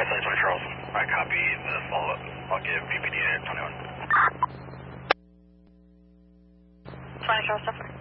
20 Charles. I copy the follow-up. I'll give BPD at 21. 20 Charles, suffer.